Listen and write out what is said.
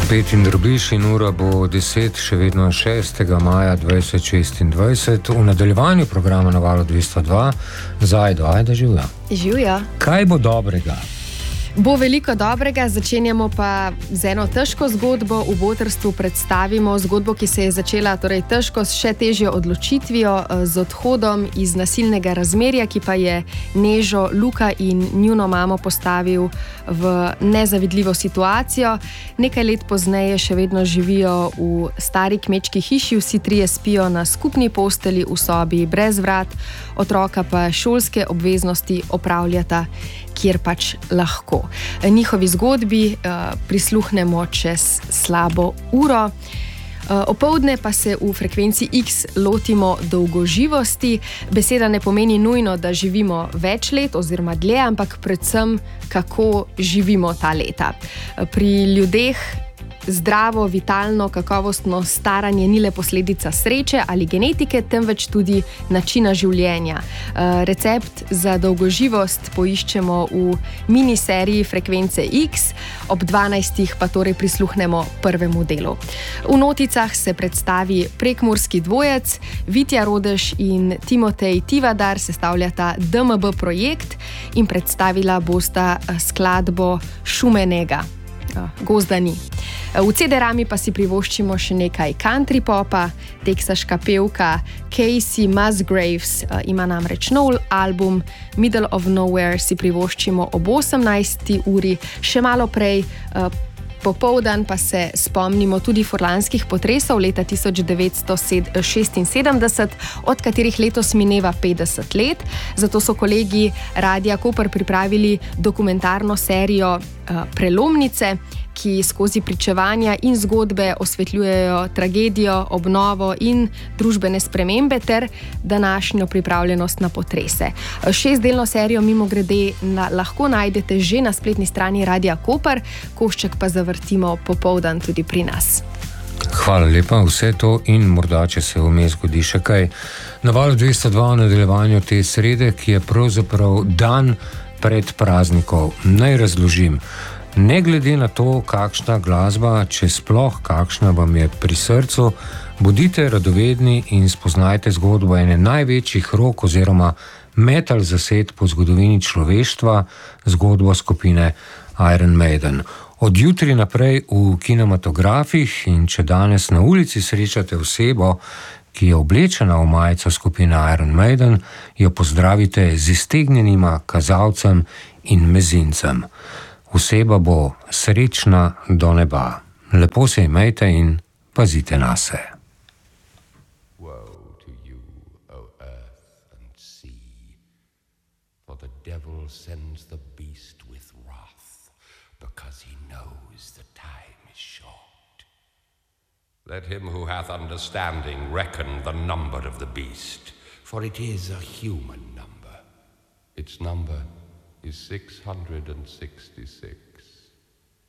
5 in drobiš in ura bo 10, še vedno 6. maja 2026. V nadaljevanju programa na Valu 202 Zajdo, ajde živja. Živja. Kaj bo dobrega? Bo veliko dobrega, začenjamo pa z eno težko zgodbo. V Botrstvu predstavimo zgodbo, ki se je začela torej težko s še težjo odločitvijo, z odhodom iz nasilnega razmerja, ki pa je Nežo, Luka in njuno mamo postavil v nezavidljivo situacijo. Nekaj let pozneje še vedno živijo v stari kmečki hiši, vsi trije spijo na skupni posteli v sobi brez vrat, otroka pa šolske obveznosti opravljata, kjer pač lahko. Njihovi zgodbi prisluhnemo čez slabo uro. Opoldne pa se v frekvenci X lotimo dolgoživosti. Beseda ne pomeni nujno, da živimo več let oziroma dlje, ampak predvsem, kako živimo ta leta. Pri ljudeh zdravo, vitalno, kakovostno staranje ni le posledica sreče ali genetike, temveč tudi načina življenja. Recept za dolgoživost poiščemo v miniseriji Frekvence X, ob 12. pa torej prisluhnemo prvemu delu. V noticah se predstavi prekmurski dvojec, Vitja Rodež in Timotej Tivadar sestavljata DMB projekt in predstavila bosta skladbo Šumenega. Gozda ni. V CD-rami pa si privoščimo še nekaj country popa. Teksaška pevka Casey Musgraves ima namreč nov album, Middle of Nowhere si privoščimo ob 18. uri, še malo prej popoldan pa se spomnimo tudi furlanskih potresov leta 1976, od katerih letos mineva 50 let. Zato so kolegi Radia Koper pripravili dokumentarno serijo Prelomnice, ki skozi pričevanja in zgodbe osvetljujejo tragedijo, obnovo in družbene spremembe ter današnjo pripravljenost na potrese. 6-delno serijo mimogrede lahko najdete že na spletni strani Radia Koper, košček pa zavrtimo popoldan tudi pri nas. Hvala lepa, vse to in morda, če se vmes zgodi še kaj. Na Valu 202 v nadaljevanju te srede, ki je pravzaprav dan pred praznikov. Naj razložim. Ne glede na to, kakšna glasba, če sploh kakšna vam je pri srcu, bodite radovedni in spoznajte zgodbo ene največjih rock oziroma metal zased po zgodovini človeštva, zgodbo skupine Iron Maiden. Od jutri naprej v kinematografih in če danes na ulici srečate osebo, ki je oblečena v majico skupine Iron Maiden, jo pozdravite z iztegnjenima kazalcem in mezincem. Oseba bo srečna do neba. Lepo se imejte in pazite nase. Woe to you, O earth and sea, for the devil sends the beast with wrath, because he knows the time is short. Let him who hath understanding reckon the number of the beast, for it is a human number. Its number is 666.